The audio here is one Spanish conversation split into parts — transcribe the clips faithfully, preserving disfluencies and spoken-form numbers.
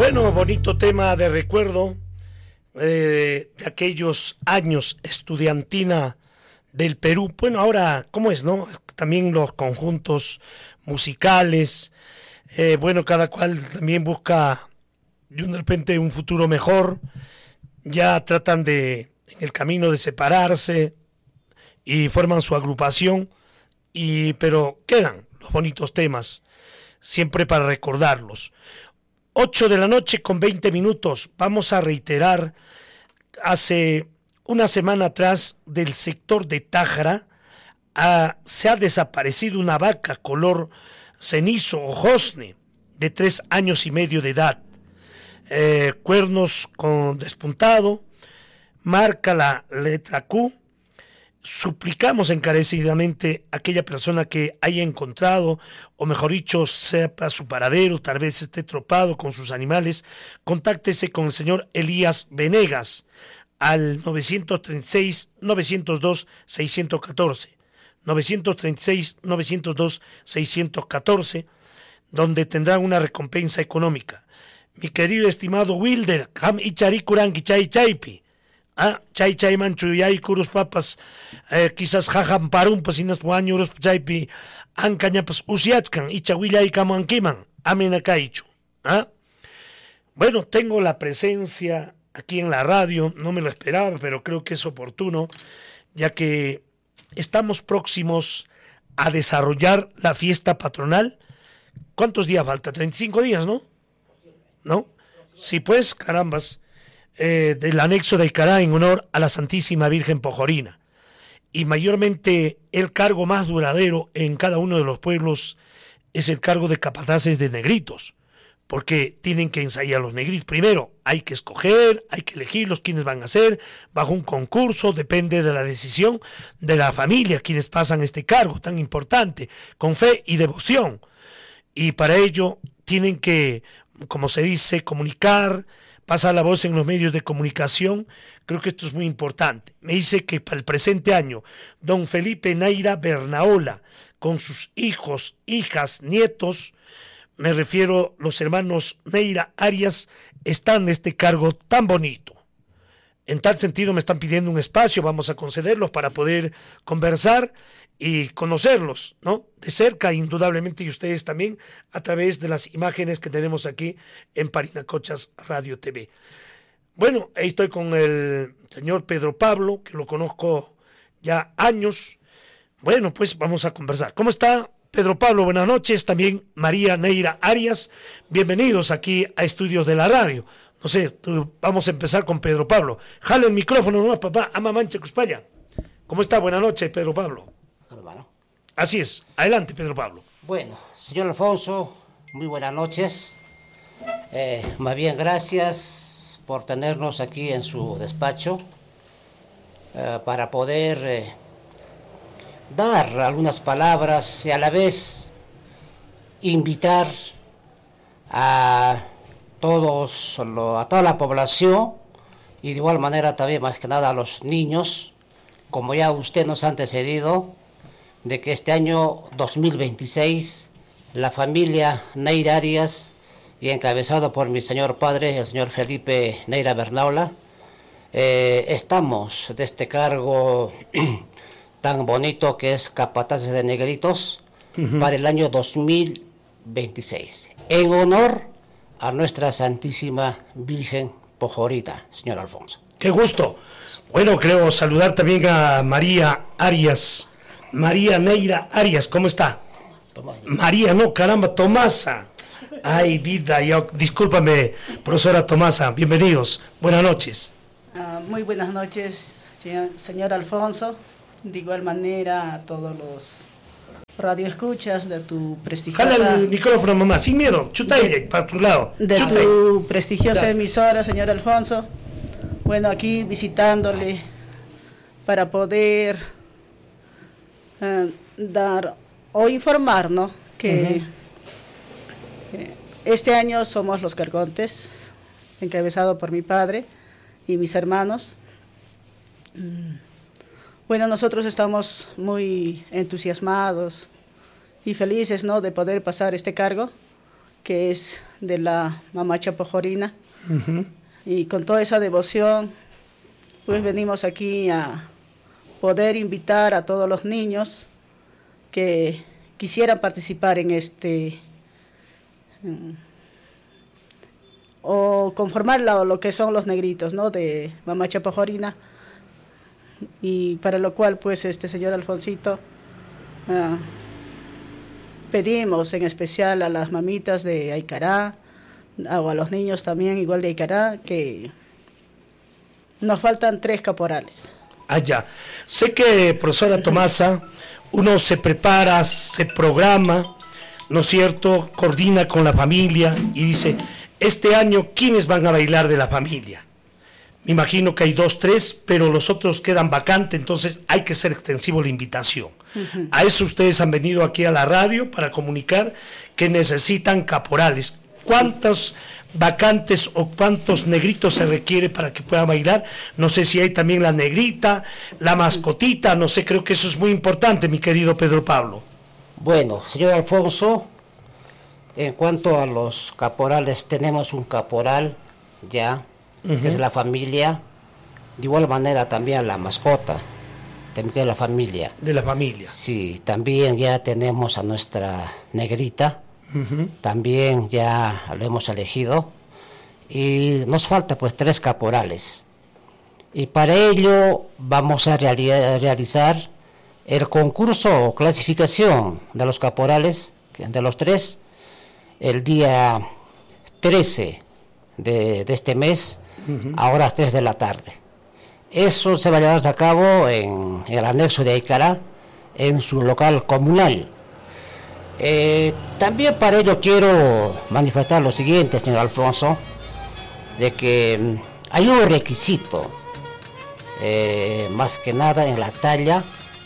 Bueno, bonito tema de recuerdo eh, de aquellos años estudiantina del Perú. Bueno, ahora, ¿cómo es, no? También los conjuntos musicales, eh, bueno, cada cual también busca de repente un futuro mejor, ya tratan de, en el camino de separarse y forman su agrupación, y pero quedan los bonitos temas, siempre para recordarlos. ocho de la noche con veinte minutos, vamos a reiterar, hace una semana atrás del sector de Tájara ah, se ha desaparecido una vaca color cenizo o josne de tres años y medio de edad, eh, cuernos con despuntado, marca la letra Q. Suplicamos encarecidamente a aquella persona que haya encontrado, o mejor dicho, sepa su paradero, tal vez esté tropado con sus animales, contáctese con el señor Elías Venegas al nueve tres seis, nueve cero dos, seis uno cuatro, nueve tres seis, nueve cero dos, seis uno cuatro, donde tendrán una recompensa económica. Mi querido estimado Wilder, Ham Ichari Kurangi Chay Chaypi, ah, chay chay manchu yay kurus papas, eh, quizás jajam parum pasinas puañuros chaypi, ancañapas usiachkan, icha willay kamankiman, amenakaichu, ah. Bueno, tengo la presencia aquí en la radio, no me lo esperaba, pero creo que es oportuno, ya que estamos próximos a desarrollar la fiesta patronal. ¿Cuántos días falta? treinta y cinco días, ¿no? ¿No? Sí, pues, carambas. Eh, del anexo de Icará en honor a la Santísima Virgen Pojorina, y mayormente el cargo más duradero en cada uno de los pueblos es el cargo de capataces de negritos, porque tienen que ensayar los negritos. Primero hay que escoger, hay que elegirlos quiénes van a ser, bajo un concurso, depende de la decisión de la familia quienes pasan este cargo tan importante, con fe y devoción, y para ello tienen que, como se dice, comunicar, pasa la voz en los medios de comunicación. Creo que esto es muy importante. Me dice que para el presente año, don Felipe Neira Bernaola, con sus hijos, hijas, nietos, me refiero los hermanos Neira Arias, están en este cargo tan bonito. En tal sentido me están pidiendo un espacio, vamos a concederlos para poder conversar y conocerlos, ¿no? De cerca, indudablemente, y ustedes también, a través de las imágenes que tenemos aquí en Parinacochas Radio T V. Bueno, ahí estoy con el señor Pedro Pablo, que lo conozco ya años. Bueno, pues vamos a conversar. ¿Cómo está, Pedro Pablo? Buenas noches. También María Neira Arias. Bienvenidos aquí a Estudios de la Radio. No sé, tú, vamos a empezar con Pedro Pablo. Jale el micrófono nomás, papá. Ama mancha Cuspaya. ¿Cómo está? Buenas noches, Pedro Pablo. Hermano. Así es. Adelante, Pedro Pablo. Bueno, señor Alfonso, muy buenas noches. Eh, más bien, gracias por tenernos aquí en su despacho eh, para poder eh, dar algunas palabras y a la vez invitar a todos, a toda la población y de igual manera también más que nada a los niños, como ya usted nos ha antecedido, de que este año dos mil veintiséis la familia Neira Arias, y encabezado por mi señor padre, el señor Felipe Neira Bernaola, eh, estamos de este cargo tan bonito que es capataces de negritos uh-huh. para el año dos mil veintiséis, en honor a nuestra Santísima Virgen Pojorita, señor Alfonso. ¡Qué gusto! Bueno, creo saludar también a María Arias. María Neira Arias, ¿cómo está? Tomás. María, no, caramba, Tomasa. Ay, vida, yo, discúlpame, profesora Tomasa, bienvenidos, buenas noches. Uh, muy buenas noches, señor, señor Alfonso. De igual manera a todos los radioescuchas de tu prestigiosa... Jala el micrófono, mamá, sin miedo, chuta ella, para tu lado. De chuta tu ella. prestigiosa Gracias. Emisora, señor Alfonso. Bueno, aquí visitándole para poder uh, dar o informarnos que, uh-huh. que este año somos los Carcontes, encabezado por mi padre y mis hermanos. Bueno, nosotros estamos muy entusiasmados y felices, ¿no?, de poder pasar este cargo, que es de la Mamacha Pojorina. Uh-huh. Y con toda esa devoción, pues venimos aquí a poder invitar a todos los niños que quisieran participar en este, um, o conformar la, lo que son los negritos, ¿no?, de Mamacha Pojorina, y para lo cual, pues, este señor Alfonsito, uh, pedimos en especial a las mamitas de Aycará, o a los niños también, igual de Aycará, que nos faltan tres caporales. Allá. Sé que, profesora Tomasa, uno se prepara, se programa, ¿no es cierto?, coordina con la familia y dice, este año, ¿quiénes van a bailar de la familia? Me imagino que hay dos, tres, pero los otros quedan vacantes, entonces hay que ser extensivo la invitación. Uh-huh. A eso ustedes han venido aquí a la radio para comunicar que necesitan caporales. ¿Cuántos vacantes o cuántos negritos se requiere para que puedan bailar? No sé si hay también la negrita, la mascotita, no sé, creo que eso es muy importante, mi querido Pedro Pablo. Bueno, señor Alfonso, en cuanto a los caporales, tenemos un caporal ya, uh-huh, que es la familia, de igual manera también la mascota, también de la familia. De la familia. Sí, también ya tenemos a nuestra negrita, uh-huh, también ya lo hemos elegido, y nos falta pues tres caporales. Y para ello vamos a reali- realizar el concurso o clasificación de los caporales, de los tres, el día trece de, de este mes, uh-huh, a horas tres de la tarde. Eso se va a llevar a cabo en, en el anexo de Aycará, en su local comunal. Eh, también para ello quiero manifestar lo siguiente, señor Alfonso, de que mm, hay un requisito, eh, más que nada en la talla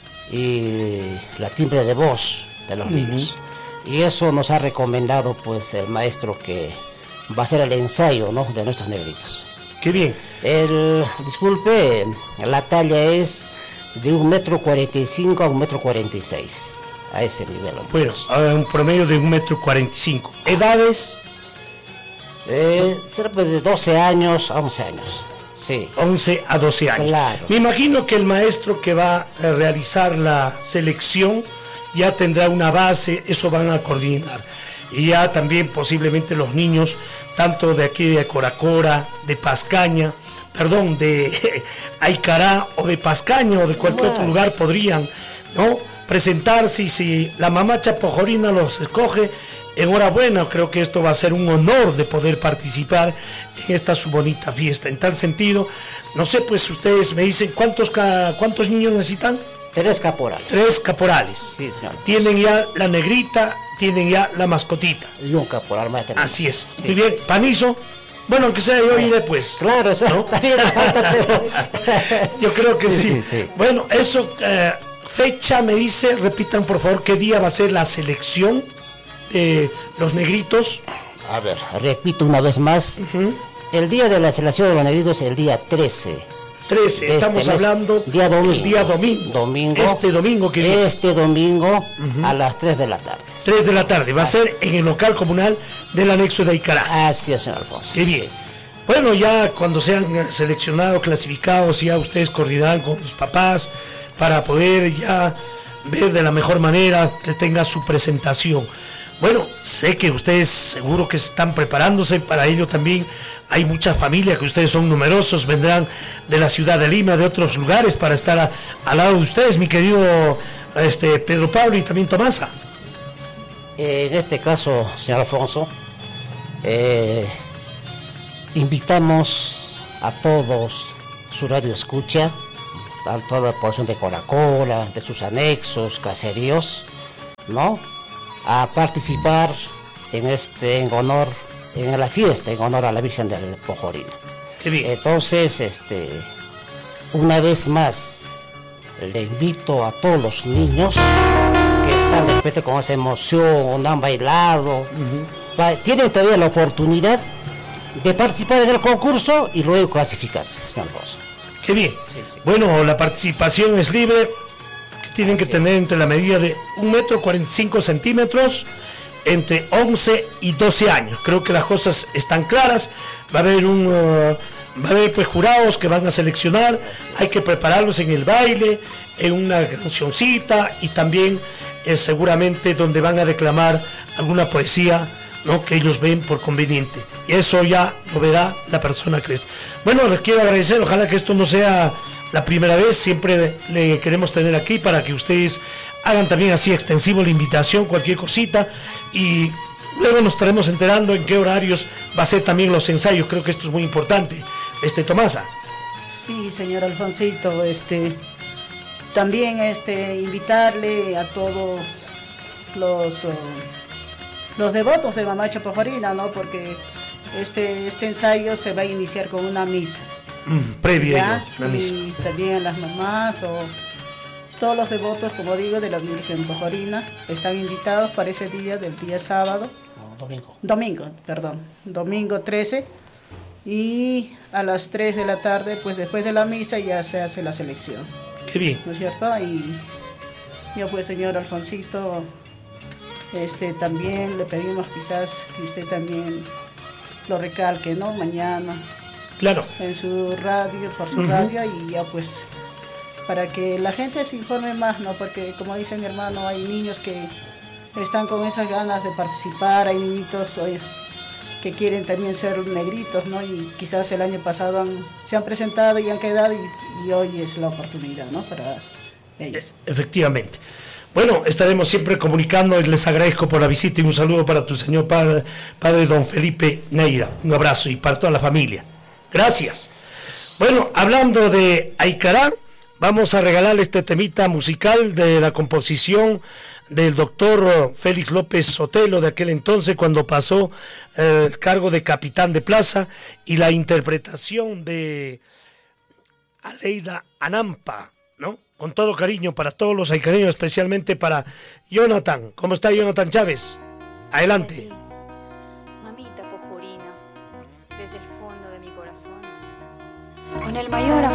y la timbre de voz de los, uh-huh, niños. Y eso nos ha recomendado pues el maestro que va a hacer el ensayo, ¿no?, de nuestros negritos. Qué bien. El, disculpe, la talla es de un metro cuarenta y cinco a un metro cuarenta y seis, a ese nivel. Bueno, a un promedio de un metro cuarenta y cinco. ¿Edades? Eh, será pues de doce años a once años. Sí. once a doce años. Claro. Me imagino que el maestro que va a realizar la selección ya tendrá una base, eso van a coordinar. Y ya también posiblemente los niños, tanto de aquí de Coracora, de Pascaña, perdón, de Aycará o de Pascaña o de cualquier bueno. otro lugar podrían, ¿no?, presentarse, y si la Mamacha Pojorina los escoge, enhorabuena, creo que esto va a ser un honor de poder participar en esta su bonita fiesta. En tal sentido, no sé, pues ustedes me dicen, ¿cuántos, cuántos niños necesitan? Tres caporales. Tres caporales. Sí, señor. Tienen ya la negrita, tienen ya la mascotita. Y un caporal más. Así es. Sí, Muy bien, sí, sí. Panizo. Bueno, aunque sea yo iré pues. Claro, eso, ¿no?, también falta, pero... Yo creo que sí. sí. sí, sí. Bueno, eso, eh, fecha me dice, repitan por favor, ¿qué día va a ser la selección de los negritos? A ver, repito una vez más. Uh-huh. El día de la selección de los negritos es el día trece. trece, estamos este hablando día domingo, día domingo. Domingo. Este domingo que viene. Este domingo, uh-huh, a las tres de la tarde. tres de la tarde, va a ser en el local comunal del anexo de Aycará. Así es, señor Alfonso. Qué bien. Sí, sí. Bueno, ya cuando sean seleccionados, clasificados, ya ustedes coordinarán con sus papás para poder ya ver de la mejor manera que tenga su presentación. Bueno, sé que ustedes seguro que están preparándose para ello también. Hay muchas familias, que ustedes son numerosos, vendrán de la ciudad de Lima, de otros lugares, para estar a, al lado de ustedes, mi querido este, Pedro Pablo y también Tomasa. Eh, en este caso, señor Alfonso, eh, invitamos a todos su radio escucha, a toda la población de Coracora, de sus anexos, caseríos, ¿no?, a participar en este, en honor, en la fiesta, en honor a la Virgen del Pojorina. Qué bien. Entonces, este, una vez más, le invito a todos los niños que están de repente con esa emoción, han bailado, uh-huh, pa- tienen todavía la oportunidad de participar en el concurso y luego clasificarse, señor Alfonso. Qué bien. Sí, sí. Bueno, la participación es libre. Tienen Así que tener es. entre la medida de un metro cuarenta y cinco centímetros, entre once y doce años. Creo que las cosas están claras. Va a haber un uh, va a haber pues jurados que van a seleccionar. Hay que prepararlos en el baile, en una cancioncita y también eh, seguramente donde van a declamar alguna poesía, ¿no?, que ellos ven por conveniente. Y eso ya lo verá la persona que es. Bueno, les quiero agradecer. Ojalá que esto no sea la primera vez. Siempre le queremos tener aquí para que ustedes hagan también así extensivo la invitación, cualquier cosita, y luego nos estaremos enterando en qué horarios va a ser también los ensayos. Creo que esto es muy importante. Este, Tomasa. Sí, señor Alfonsito, este, también este, invitarle a todos los, uh, los devotos de Mamá Chapajorina, ¿no? Porque este, este ensayo se va a iniciar con una misa. Mm, previa una misa. Y también las mamás o todos los devotos, como digo, de la Virgen Pajorina están invitados para ese día, del día sábado. No, domingo. Domingo, perdón. Domingo trece. Y a las tres de la tarde, pues después de la misa ya se hace la selección. Qué bien. ¿No es cierto? Y yo pues, señor Alfonsito, este, también le pedimos quizás que usted también lo recalque, ¿no? Mañana. Claro. En su radio, por su uh-huh. radio, y ya pues, para que la gente se informe más, ¿no? Porque como dice mi hermano, hay niños que están con esas ganas de participar, hay niñitos, oye, que quieren también ser negritos, ¿no? Y quizás el año pasado han, se han presentado y han quedado y, y hoy es la oportunidad, ¿no? Para ellos. Efectivamente. Bueno, estaremos siempre comunicando y les agradezco por la visita y un saludo para tu señor padre, padre don Felipe Neira. Un abrazo y para toda la familia. Gracias. Bueno, hablando de Aycará, vamos a regalarle este temita musical de la composición del doctor Félix López Sotelo de aquel entonces, cuando pasó eh, el cargo de capitán de plaza, y la interpretación de Aleida Anampa, ¿no? Con todo cariño para todos los aycareños, especialmente para Jonathan. ¿Cómo está Jonathan Chávez? Adelante. Mamita Pojorina, desde el fondo de mi corazón, con el mayor